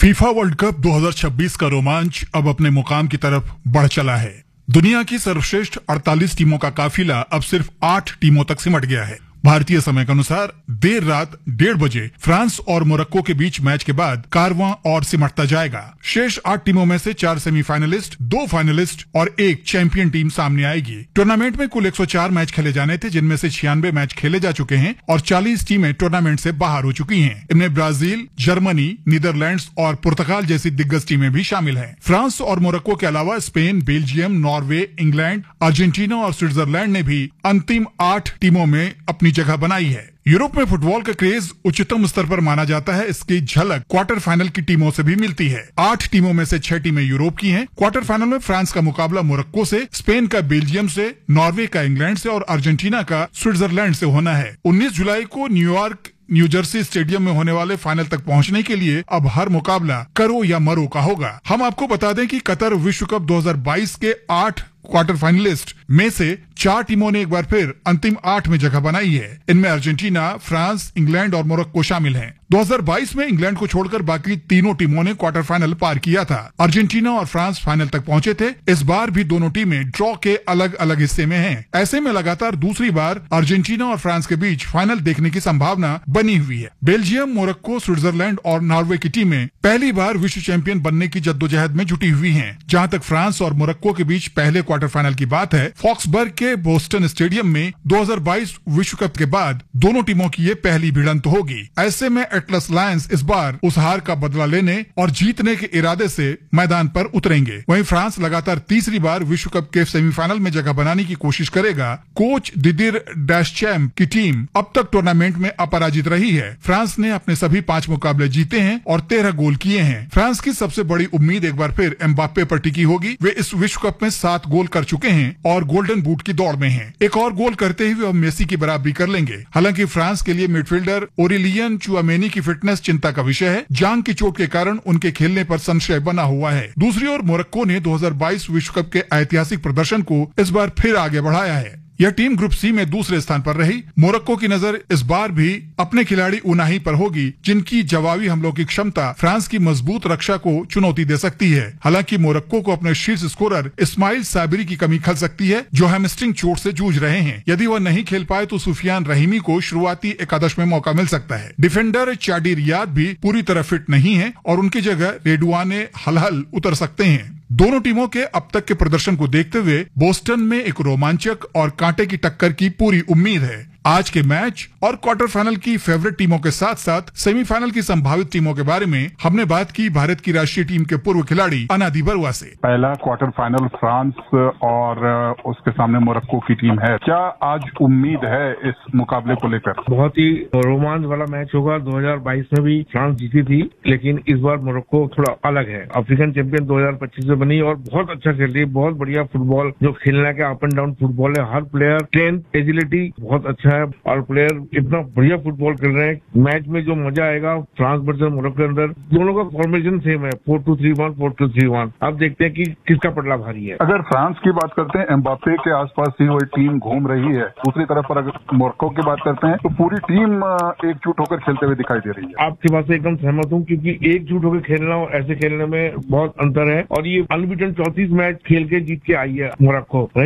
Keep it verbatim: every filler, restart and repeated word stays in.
FIFA world cup दो हज़ार छब्बीस का रोमांच अब अपने मुकाम की तरफ बढ़ चला है। दुनिया की सर्वश्रेष्ठ अड़तालीस टीमों का काफिला अब सिर्फ आठ टीमों तक सिमट गया है। भारतीय समय के अनुसार देर रात डेढ़ बजे फ्रांस और मोरक्को के बीच मैच के बाद कारवां और सिमटता जाएगा। शेष आठ टीमों में से चार सेमीफाइनलिस्ट, दो फाइनलिस्ट और एक चैंपियन टीम सामने आएगी। टूर्नामेंट में कुल एक सौ चार मैच खेले जाने थे, जिनमें से छियानवे मैच खेले जा चुके हैं और चालीस टीमें टूर्नामेंट से बाहर हो चुकी हैं। इनमें ब्राजील, जर्मनी, नीदरलैंड्स और पुर्तगाल जैसी दिग्गज टीमें भी शामिल हैं। फ्रांस और मोरक्को के अलावा Spain, Belgium, Norway, England, Argentina और स्विट्जरलैंड ने भी अंतिम आठ टीमों में अपनी जगह बनाई है। यूरोप में फुटबॉल का क्रेज उच्चतम स्तर पर माना जाता है। इसकी झलक क्वार्टर फाइनल की टीमों से भी मिलती है। आठ टीमों में से छह टीमें यूरोप की हैं। क्वार्टर फाइनल में फ्रांस का मुकाबला मोरक्को से, स्पेन का बेल्जियम से, नॉर्वे का इंग्लैंड से और अर्जेंटीना का स्विट्जरलैंड से होना है। उन्नीस जुलाई को न्यूयॉर्क न्यू जर्सी स्टेडियम में होने वाले फाइनल तक पहुंचने के लिए अब हर मुकाबला करो या मरो का होगा। हम आपको बता दें कि कतर विश्व कप दो हज़ार बाईस के आठ क्वार्टर फाइनलिस्ट में से चार टीमों ने एक बार फिर अंतिम आठ में जगह बनाई है। इनमें अर्जेंटीना, फ्रांस, इंग्लैंड और मोरक्को शामिल हैं। दो हज़ार बाईस में इंग्लैंड को छोड़कर बाकी तीनों टीमों ने क्वार्टर फाइनल पार किया था। अर्जेंटीना और फ्रांस फाइनल तक पहुंचे थे। इस बार भी दोनों टीमें ड्रॉ के अलग अलग हिस्से में हैं। ऐसे में लगातार दूसरी बार अर्जेंटीना और फ्रांस के बीच फाइनल देखने की संभावना बनी हुई है। बेल्जियम, मोरक्को, स्विट्जरलैंड और नॉर्वे की टीमें पहली बार विश्व चैंपियन बनने की जद्दोजहद में जुटी हुई हैं। जहां तक फ्रांस और मोरक्को के बीच पहले क्वार्टर फाइनल की बात है, फॉक्सबर्ग के बोस्टन स्टेडियम में दो हज़ार बाईस विश्व कप के बाद दोनों टीमों की ये पहली भिड़ंत होगी। ऐसे में एटलस लायंस इस बार उस हार का बदला लेने और जीतने के इरादे से मैदान पर उतरेंगे। वहीं फ्रांस लगातार तीसरी बार विश्व कप के सेमीफाइनल में जगह बनाने की कोशिश करेगा। कोच दिदिर डेस्चैम्प की टीम अब तक टूर्नामेंट में अपराजित रही है। फ्रांस ने अपने सभी पांच मुकाबले जीते हैं और तेरह गोल किए हैं। फ्रांस की सबसे बड़ी उम्मीद एक बार फिर एम्बाप्पे पर टिकी होगी। वे इस विश्व कप में सात गोल कर चुके हैं और गोल्डन बूट की दौड़ में हैं। एक और गोल करते ही वह मेसी की बराबरी कर लेंगे। हालांकि फ्रांस के लिए मिडफील्डर ओरेलियन चुआमेनी की फिटनेस चिंता का विषय है। जांग की चोट के कारण उनके खेलने पर संशय बना हुआ है। दूसरी ओर मोरक्को ने दो हज़ार बाईस विश्व कप के ऐतिहासिक प्रदर्शन को इस बार फिर आगे बढ़ाया है। यह टीम ग्रुप सी में दूसरे स्थान पर रही। मोरक्को की नजर इस बार भी अपने खिलाड़ी उनाही पर होगी, जिनकी जवाबी हमलों की क्षमता फ्रांस की मजबूत रक्षा को चुनौती दे सकती है। हालांकि मोरक्को को अपने शीर्ष स्कोरर इस्माइल साबिरी की कमी खल सकती है, जो हैमस्ट्रिंग चोट से जूझ रहे हैं। यदि वह नहीं खेल पाए तो सुफियान रहीमी को शुरुआती एकादश में मौका मिल सकता है। डिफेंडर चाडी रियाद भी पूरी तरह फिट नहीं है और उनकी जगह रेडवाने हलहल उतर सकते हैं। दोनों टीमों के अब तक के प्रदर्शन को देखते हुए बोस्टन में एक रोमांचक और कांटे की टक्कर की पूरी उम्मीद है। आज के मैच और क्वार्टर फाइनल की फेवरेट टीमों के साथ साथ सेमीफाइनल की संभावित टीमों के बारे में हमने बात की भारत की राष्ट्रीय टीम के पूर्व खिलाड़ी अनादि बरुआ से। पहला क्वार्टर फाइनल फ्रांस और उसके सामने मोरक्को की टीम है। क्या आज उम्मीद है इस मुकाबले को लेकर? बहुत ही रोमांच वाला मैच होगा। दो हज़ार बाईस में भी फ्रांस जीती थी, लेकिन इस बार मोरक्को थोड़ा अलग है। अफ्रीकन चैंपियन दो हज़ार पच्चीस में बनी और बहुत अच्छा खेल रही है। बहुत बढ़िया फुटबॉल जो खेलने का अप एंड डाउन फुटबॉल है। हर प्लेयर स्ट्रेंथ, एजिलिटी बहुत अच्छा है और प्लेयर इतना बढ़िया फुटबॉल खेल रहे हैं। मैच में जो मजा आएगा फ्रांस वर्सेस मोरक्को के अंदर, दोनों का फॉर्मेशन सेम है, four to three one, four to three one. अब देखते हैं कि किसका पटला भारी है। अगर फ्रांस की बात करते हैं, एम्बाप्पे के आसपास ही वही टीम घूम रही है। दूसरी तरफ पर अगर मोरक्को की बात करते हैं तो पूरी टीम एकजुट होकर खेलते हुए दिखाई दे रही है। आपकी बात से एकदम सहमत हूँ, क्योंकि एकजुट होकर खेलना और ऐसे खेलने में बहुत अंतर है। और ये अनबीटन चौंतीस मैच खेल के जीत के आई है मोरक्को।